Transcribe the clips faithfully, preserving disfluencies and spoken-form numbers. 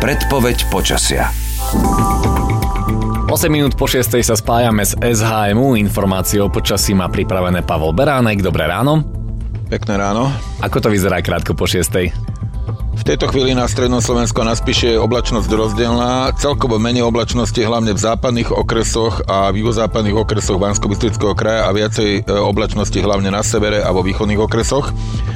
Predpoveď počasia. osem minút po šiestej sa spájame s es há em ú. Informácie o počasí má pripravené Pavol Beránek. Dobré ráno. Pekné ráno. Ako to vyzerá krátko po šiestej? V tejto chvíli na strednom Slovensku a na Spiši je oblačnosť rozdielná. Celkovo menej oblačnosti hlavne v západných okresoch a v juhozápadných okresoch Banskobystrického kraja a viacej oblačnosti hlavne na severe a vo východných okresoch.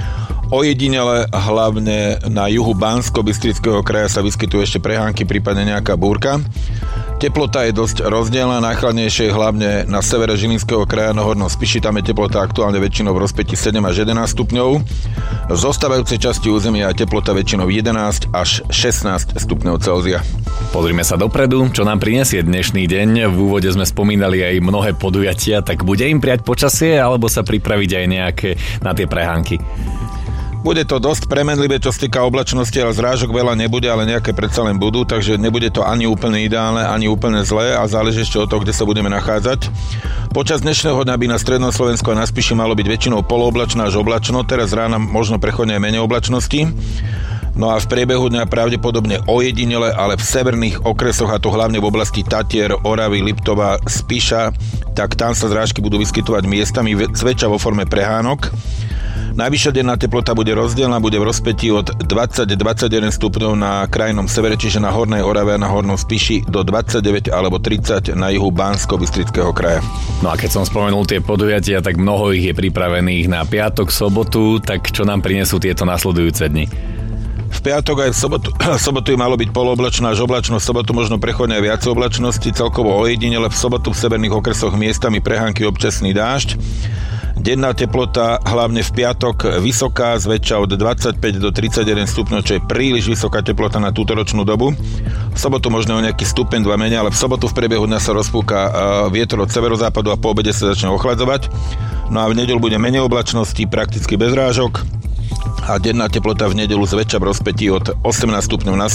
Ojedinele hlavne na juhu Banskobystrického kraja sa vyskytujú ešte prehánky, prípadne nejaká búrka. Teplota je dosť rozdielna, najchladnejšie hlavne na severe Žilinského kraja, na hornom Spiši, tam je teplota aktuálne väčšinou v rozpätí sedem až jedenásť stupňov. V zostávajúcej časti územia je teplota väčšinou jedenásť až šestnásť stupňov Celzia. Pozrime sa dopredu, čo nám prinesie dnešný deň. V úvode sme spomínali aj mnohé podujatia, tak bude im prijať počasie, alebo sa pripraviť aj nejaké na tie prehánky? Bude to dosť premenlivé, čo sa týka oblačnosti, ale zrážok veľa nebude, ale nejaké predsa len budú, takže nebude to ani úplne ideálne, ani úplne zlé a záleží ešte od toho, kde sa budeme nachádzať. Počas dnešného dňa by na strednom Slovensku a na Spiši malo byť väčšinou polooblačno až oblačno, teraz rána možno prechodne aj menej oblačnosti. No a v priebehu dňa pravdepodobne ojedinele, ale v severných okresoch, a to hlavne v oblasti Tatier, Oravy, Liptova, Spiša, tak tam sa zrážky budú vyskytovať miestami zväčša vo forme prehánok. Najvyššia denná teplota bude rozdielna, bude v rozpätí od dvadsať až dvadsaťjeden stupňov na krajnom severe, čiže na Hornej Orave a na Hornom Spiši, do dvadsaťdeväť alebo tridsať na juhu Banskobystrického kraja. No a keď som spomenul tie podujatia, tak mnoho ich je pripravených na piatok, sobotu, tak čo nám prinesú tieto nasledujúce dni? V piatok aj v sobotu, v sobotu malo byť polooblačno až oblačno, v sobotu možno prechodne aj viac oblačnosti, celkovo ojedinele, v sobotu v severných okresoch miestami prehánky, občasný dážď. Denná teplota hlavne v piatok vysoká, zväčša od dvadsaťpäť do tridsaťjeden stupňov, čo je príliš vysoká teplota na túto ročnú dobu. V sobotu možno o nejaký stupeň, dva menej, ale v sobotu v priebehu dňa sa rozpúka vietor od severozápadu a po obede sa začne ochladzovať. No a v nedeľu bude menej oblačnosti, prakticky bez rážok a denná teplota v nedeľu zväčša v rozpätí od osemnásť stupňov na